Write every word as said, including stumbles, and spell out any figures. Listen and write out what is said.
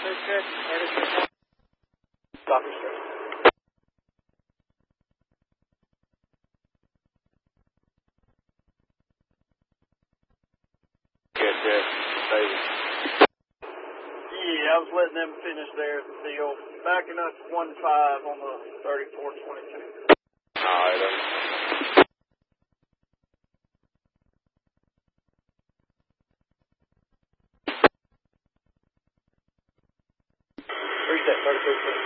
Good, good. Everything. Copy, sir. Good, good. Baby. Yeah, I was letting them finish their deal. Backing up one five on the thirty-four twenty-two. All right. Uh, Reset thirty-two.